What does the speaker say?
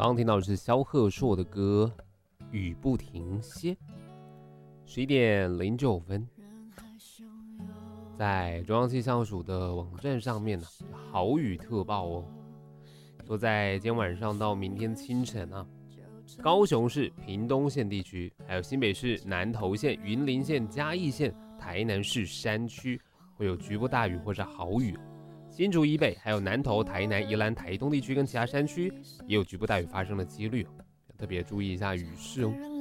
刚刚听到的是萧贺硕的歌《雨不停歇》，11点09分，在中央气象署的网站上面呢，豪雨特报哦，说在今天晚上到明天清晨啊，高雄市屏东县地区，还有新北市南投县、云林县、嘉义县、台南市山区会有局部大雨或者豪雨。新竹以北，还有南投、台南、宜兰、台东地区跟其他山区也有局部大雨发生的几率，要特别注意一下雨势哦。